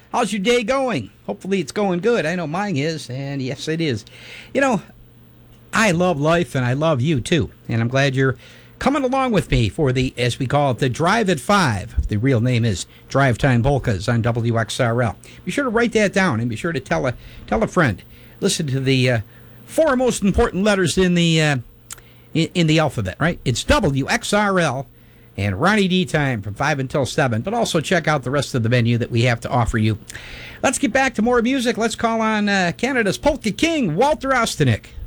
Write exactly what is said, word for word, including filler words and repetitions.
How's your day going? Hopefully it's going good. I know mine is, and yes, it is. You know, I love life, and I love you, too. And I'm glad you're coming along with me for the, as we call it, the Drive at five. The real name is Drive Time Polkas on W X R L. Be sure to write that down, and be sure to tell a, tell a friend. Listen to the uh, four most important letters in the, uh, in, in the alphabet, right? It's W X R L. And Ronnie D time from five until seven. But also check out the rest of the menu that we have to offer you. Let's get back to more music. Let's call on uh, Canada's Polka King, Walter Ostanek.